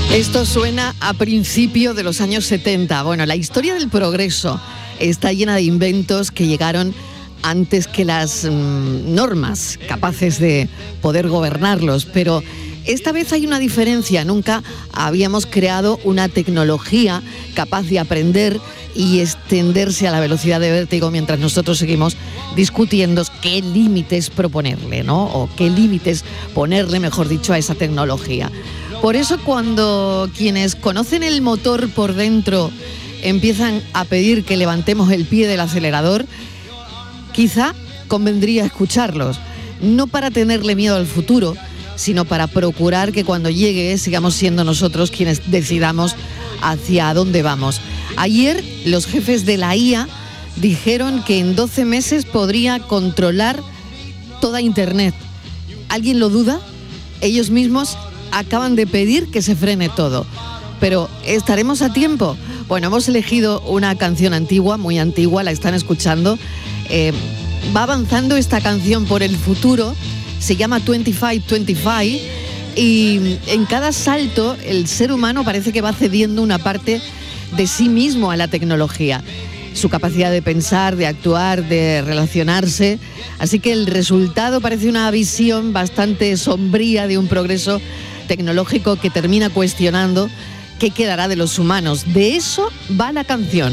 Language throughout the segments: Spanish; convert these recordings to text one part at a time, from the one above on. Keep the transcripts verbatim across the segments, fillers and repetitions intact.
Esto suena a principio de los años setenta. Bueno, la historia del progreso está llena de inventos que llegaron antes que las mmm, normas capaces de poder gobernarlos, pero esta vez hay una diferencia. Nunca habíamos creado una tecnología capaz de aprender y extenderse a la velocidad de vértigo mientras nosotros seguimos discutiendo qué límites proponerle, ¿no? O qué límites ponerle, mejor dicho, a esa tecnología. Por eso cuando quienes conocen el motor por dentro empiezan a pedir que levantemos el pie del acelerador, quizá convendría escucharlos, no para tenerle miedo al futuro, sino para procurar que cuando llegue sigamos siendo nosotros quienes decidamos hacia dónde vamos. Ayer los jefes de la I A dijeron que en doce meses podría controlar toda Internet. ¿Alguien lo duda? Ellos mismos acaban de pedir que se frene todo. Pero ¿estaremos a tiempo? Bueno, hemos elegido una canción antigua, muy antigua, la están escuchando. Eh, va avanzando esta canción por el futuro, se llama veinticinco veinticinco, y en cada salto el ser humano parece que va cediendo una parte de sí mismo a la tecnología, su capacidad de pensar, de actuar, de relacionarse. Así que el resultado parece una visión bastante sombría de un progreso tecnológico que termina cuestionando qué quedará de los humanos. De eso va la canción.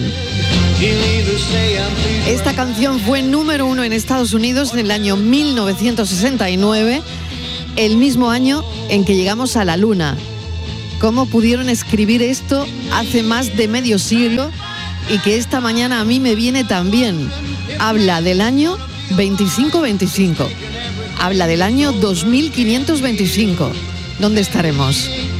Esta canción fue número uno en Estados Unidos en el año mil novecientos sesenta y nueve, el mismo año en que llegamos a la Luna. ¿Cómo pudieron escribir esto hace más de medio siglo y que esta mañana a mí me viene tan bien? Habla del año veinticinco veinticinco. Habla del año dos mil quinientos veinticinco. ¿Dónde estaremos?